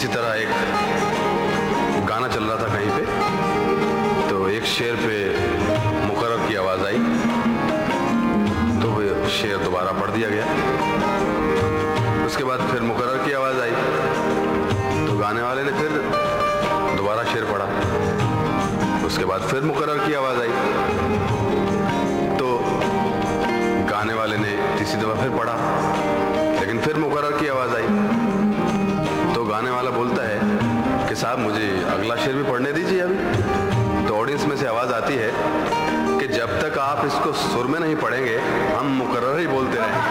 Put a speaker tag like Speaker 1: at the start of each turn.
Speaker 1: इसी तरह एक गाना चल रहा था कहीं पे, तो एक शेर पे मुकर्रर की आवाज़ आई, तो वो शेर दोबारा पढ़ दिया गया। उसके बाद फिर मुकर्रर की आवाज़ आई, तो गाने वाले ने फिर दोबारा शेर पढ़ा। उसके बाद फिर मुकर्रर की आवाज़ आई, तो गाने वाले ने तीसरी दफ़ा फिर पढ़ा, लेकिन फिर मुकर्रर की आवाज़ आई। तो गाने वाला बोलता है कि साहब मुझे अगला शेर भी पढ़ने दीजिए अभी। तो ऑडियंस में से आवाज़ आती है कि जब तक आप इसको सुर में नहीं पढ़ेंगे हम मुकर्रर ही बोलते रहेंगे।